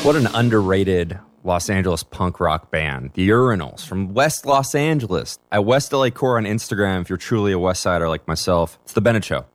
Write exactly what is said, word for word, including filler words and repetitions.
What an underrated Los Angeles punk rock band. The Urinals from West Los Angeles. At West L A Core on Instagram, if you're truly a West Sider like myself. It's The Bennett Show.